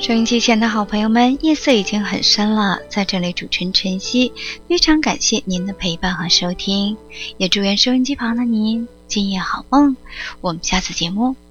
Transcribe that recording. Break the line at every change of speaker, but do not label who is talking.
收音机前的好朋友们，夜色已经很深了，在这里主持人晨曦非常感谢您的陪伴和收听，也祝愿收音机旁的您今夜好梦，我们下次节目